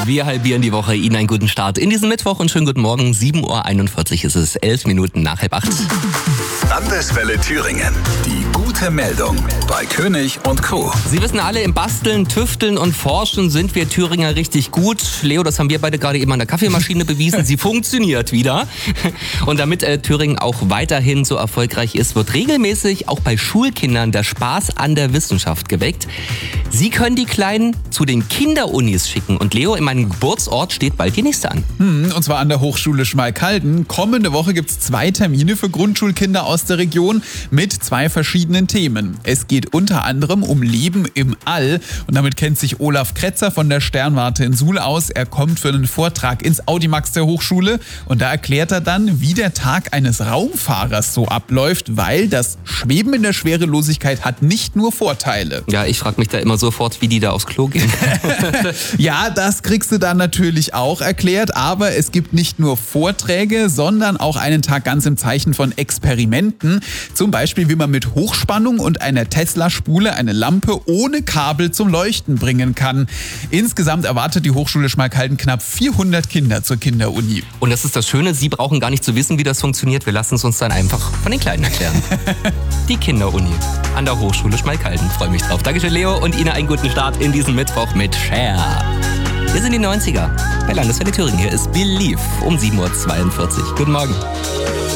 Wir halbieren die Woche. Ihnen einen guten Start in diesen Mittwoch und schönen guten Morgen. 7:41 Uhr ist es, 11 Minuten nach 7:30. Landeswelle Thüringen. Die gute Meldung bei König und Co. Sie wissen alle, im Basteln, Tüfteln und Forschen sind wir Thüringer richtig gut. Leo, das haben wir beide gerade eben an der Kaffeemaschine bewiesen. Sie funktioniert wieder. Und damit Thüringen auch weiterhin so erfolgreich ist, wird regelmäßig auch bei Schulkindern der Spaß an der Wissenschaft geweckt. Sie können die Kleinen zu den Kinderunis schicken. Und Leo, in meinem Geburtsort steht bald die nächste an. Und zwar an der Hochschule Schmalkalden. Kommende Woche gibt es 2 Termine für Grundschulkinder aus der Region mit 2 verschiedenen Themen. Es geht unter anderem um Leben im All. Und damit kennt sich Olaf Kretzer von der Sternwarte in Suhl aus. Er kommt für einen Vortrag ins Audimax der Hochschule. Und da erklärt er dann, wie der Tag eines Raumfahrers so abläuft, weil das Schweben in der Schwerelosigkeit hat nicht nur Vorteile. Ja, ich frage mich da immer sofort, wie die da aufs Klo gehen. Ja, das kriegst du dann natürlich auch erklärt, aber es gibt nicht nur Vorträge, sondern auch einen Tag ganz im Zeichen von Experimenten. Zum Beispiel, wie man mit Hochspannung und einer Tesla-Spule eine Lampe ohne Kabel zum Leuchten bringen kann. Insgesamt erwartet die Hochschule Schmalkalden knapp 400 Kinder zur Kinderuni. Und das ist das Schöne, Sie brauchen gar nicht zu wissen, wie das funktioniert. Wir lassen es uns dann einfach von den Kleinen erklären. Die Kinderuni an der Hochschule Schmalkalden. Freue mich drauf. Dankeschön, Leo, und Ihnen einen guten Start in diesen Mittwoch mit Cher. Wir sind die 90er bei Landeswelle Thüringen. Hier ist Believe um 7:42 Uhr. Guten Morgen.